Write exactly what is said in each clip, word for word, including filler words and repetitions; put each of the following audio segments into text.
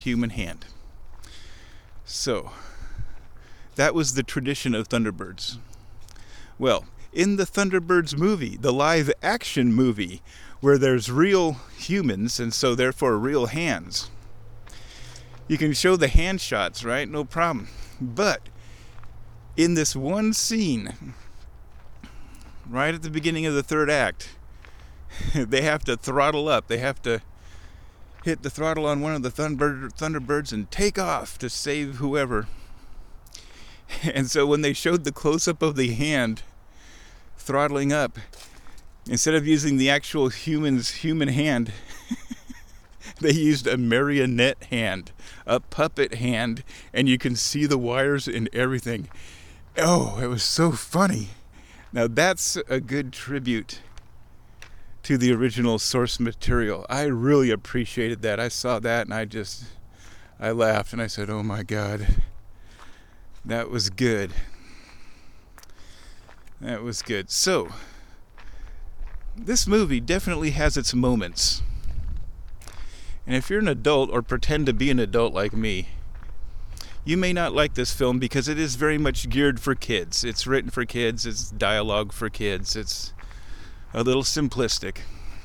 human hand. So, that was the tradition of Thunderbirds. Well, in the Thunderbirds movie, the live action movie, where there's real humans and so therefore real hands, you can show the hand shots, right? No problem. But in this one scene, right at the beginning of the third act, they have to throttle up. They have to hit the throttle on one of the Thunderbird, Thunderbirds and take off to save whoever. And so when they showed the close-up of the hand throttling up, instead of using the actual human's human hand, they used a marionette hand, a puppet hand, and you can see the wires and everything. Oh, it was so funny. Now that's a good tribute to the original source material. I really appreciated that. I saw that and I just, I laughed and I said, oh my God, that was good. That was good. So, this movie definitely has its moments. And if you're an adult or pretend to be an adult like me, you may not like this film because it is very much geared for kids. It's written for kids, it's dialogue for kids, it's a little simplistic.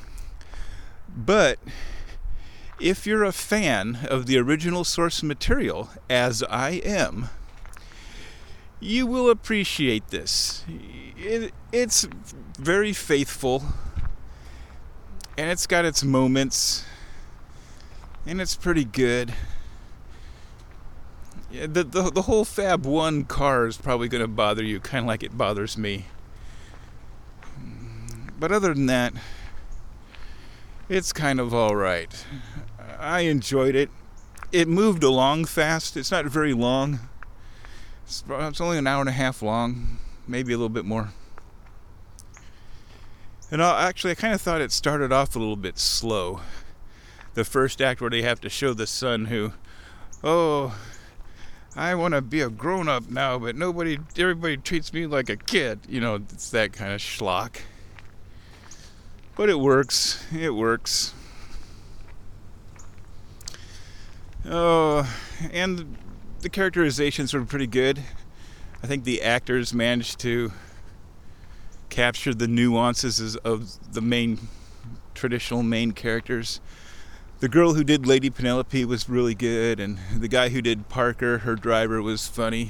But if you're a fan of the original source material, as I am, you will appreciate this. It, it's very faithful, and it's got its moments, and it's pretty good. Yeah, the, the, the whole Fab one car is probably going to bother you, kind of like it bothers me. But other than that, it's kind of alright. I enjoyed it. It moved along fast. It's not very long. It's, it's only an hour and a half long, maybe a little bit more. And I'll, actually, I kind of thought it started off a little bit slow. The first act where they have to show the son who, oh, I want to be a grown-up now, but nobody, everybody treats me like a kid. You know, it's that kind of schlock. But it works. It works. Oh, and the characterizations were pretty good. I think the actors managed to capture the nuances of the main, traditional main characters. The girl who did Lady Penelope was really good, and the guy who did Parker, her driver, was funny.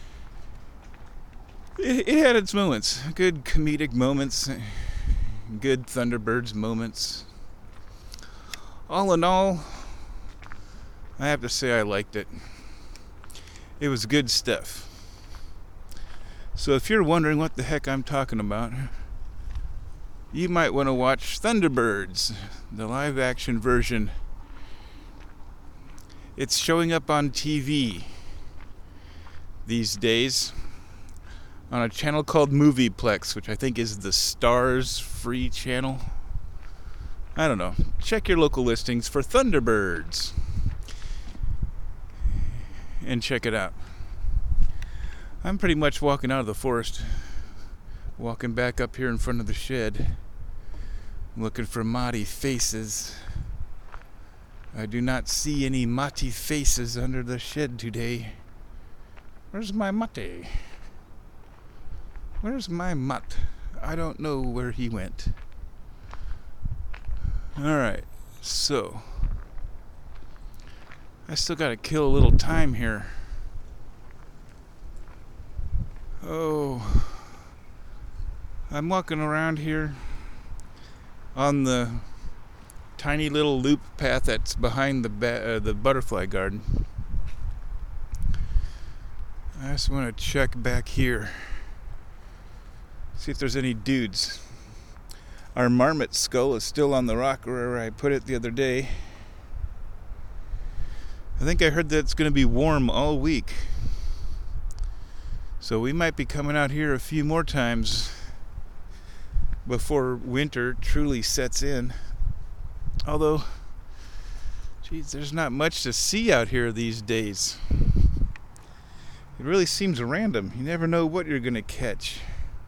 It, it had its moments. Good comedic moments. Good Thunderbirds moments. All in all, I have to say I liked it. It was good stuff. So if you're wondering what the heck I'm talking about, you might want to watch Thunderbirds, the live action version. It's showing up on T V these days on a channel called Movieplex, which I think is the Starz free channel. I don't know. Check your local listings for Thunderbirds and check it out. I'm pretty much walking out of the forest, walking back up here in front of the shed, looking for Mati faces. I do not see any Mati faces under the shed today. Where's my Mati? Where's my mutt? I don't know where he went. Alright, so I still gotta kill a little time here. Oh, I'm walking around here on the tiny little loop path that's behind the ba- uh, the butterfly garden. I just want to check back here. See if there's any dudes. Our marmot skull is still on the rock where I put it the other day. I think I heard that it's going to be warm all week. So we might be coming out here a few more times before winter truly sets in. Although, geez, there's not much to see out here these days. It really seems random. You never know what you're going to catch.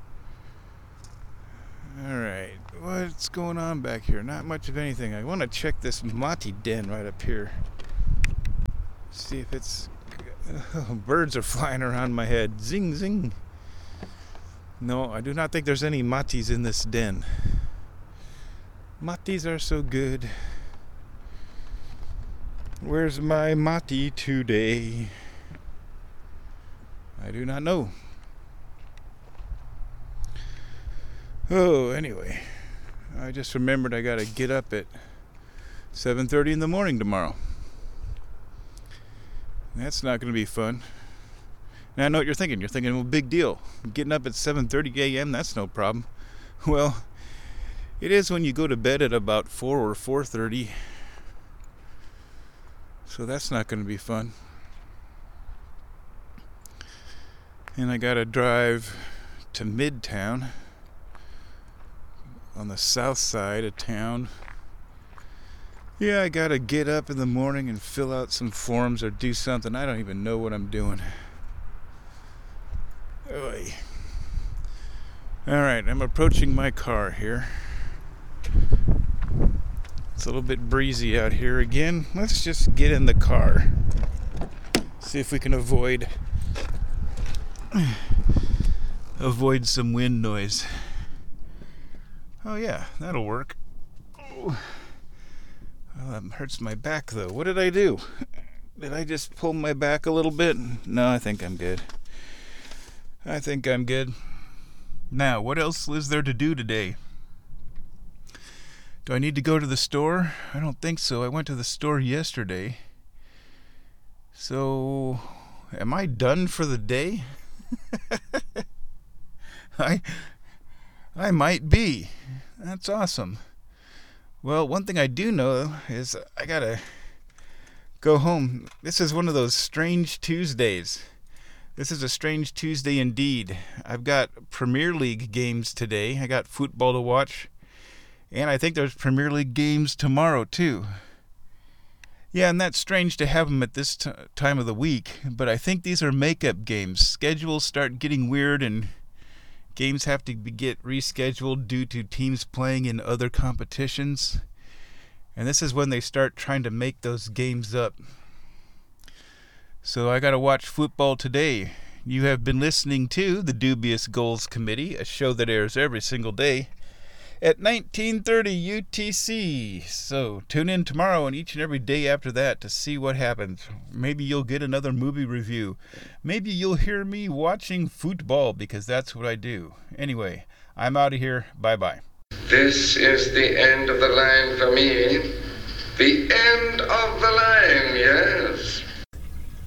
Alright, what's going on back here? Not much of anything. I want to check this Mati den right up here. See if it's... Oh, birds are flying around my head. Zing, zing. No, I do not think there's any matis in this den. Matis are so good. Where's my mati today? I do not know. Oh, anyway. I just remembered I gotta get up at seven thirty in the morning tomorrow. That's not going to be fun. Now I know what you're thinking. You're thinking, well, big deal. Getting up at seven thirty a.m., that's no problem. Well, it is when you go to bed at about four or four thirty. So that's not going to be fun. And I got to drive to Midtown on the south side of town. Yeah, I gotta get up in the morning and fill out some forms or do something. I don't even know what I'm doing. Oy. Alright, I'm approaching my car here. It's a little bit breezy out here again. Let's just get in the car. See if we can avoid avoid some wind noise. Oh yeah, that'll work. Oh. Well, that hurts my back, though. What did I do? Did I just pull my back a little bit? No, I think I'm good. I think I'm good. Now, what else is there to do today? Do I need to go to the store? I don't think so. I went to the store yesterday. So, am I done for the day? I, I might be. That's awesome. Well, one thing I do know is I gotta go home. This is one of those strange Tuesdays. This is a strange Tuesday indeed. I've got Premier League games today. I got football to watch. And I think there's Premier League games tomorrow, too. Yeah, and that's strange to have them at this t- time of the week. But I think these are makeup games. Schedules start getting weird and games have to be get rescheduled due to teams playing in other competitions. And this is when they start trying to make those games up. So I got to watch football today. You have been listening to the Dubious Goals Committee, a show that airs every single day at nineteen thirty U T C. So tune in tomorrow and each and every day after that to see what happens. Maybe you'll get another movie review. Maybe you'll hear me watching football because that's what I do. Anyway, I'm out of here. Bye-bye. This is the end of the line for me. The end of the line, yes.